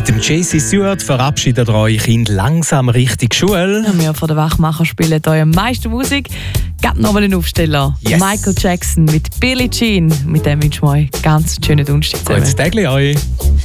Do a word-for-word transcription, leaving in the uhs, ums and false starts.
Mit dem J C Stewart verabschiedet euch Kind langsam Richtung Schule. Wir von der Wachmacher spielen hier am meisten Musik. Gebt nochmal einen Aufsteller. Yes. Michael Jackson mit Billie Jean. Mit dem wünschen wir euch ganz schönen Donnerstag zusammen. Gutes Tag euch.